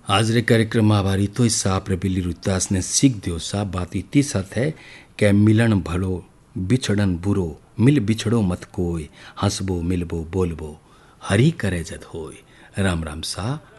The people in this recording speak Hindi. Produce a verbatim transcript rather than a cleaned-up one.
आज रे कार्यक्रम में आभारी तो साप रे बिल्ली रुतास ने सीख दियो सा बात इतनी सत है कि मिलन भलो बिछड़न बुरो, मिल बिछड़ो मत कोई, हंसबो मिलबो बोलबो हरी करे जद होय। राम राम सा।